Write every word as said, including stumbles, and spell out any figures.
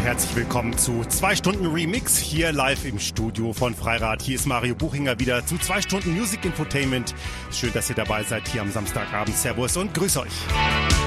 herzlich willkommen zu zwei Stunden Remix hier live im Studio von Freirad. Hier ist Mario Buchinger wieder zu zwei Stunden Music Infotainment. Schön, dass ihr dabei seid hier am Samstagabend. Servus und grüß euch.